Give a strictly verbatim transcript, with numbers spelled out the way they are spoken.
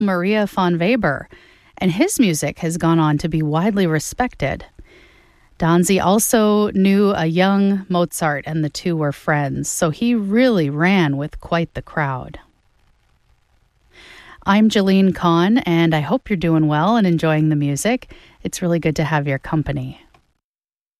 Maria von Weber, and his music has gone on to be widely respected. Danzi also knew a young Mozart, and the two were friends, so he really ran with quite the crowd. I'm Jolene Kahn, and I hope you're doing well and enjoying the music. It's really good to have your company.